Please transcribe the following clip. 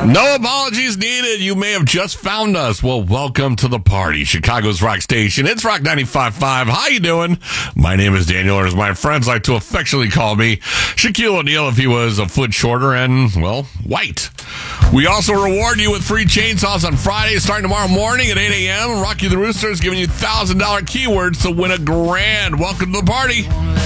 No apologies needed. You may have just found us. Well, welcome to the party. Chicago's rock station. It's Rock 95.5. How you doing? My name is Daniel, or as my friends like to affectionately call me, Shaquille O'Neal if he was a foot shorter and, well, white. We also reward you with free chainsaws on Friday, starting tomorrow morning at 8 a.m. Rocky the Rooster is giving you $1,000 keywords to win $1,000. Welcome to the party.